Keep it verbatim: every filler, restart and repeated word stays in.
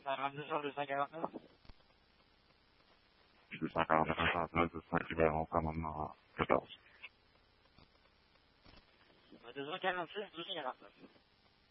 cinquante-deux sur deux cent quarante-neuf. deux cent quarante-neuf, soixante-neuf, deux cent Libéron, commandement quatorze. deux cent quarante-six, deux cent quarante-neuf.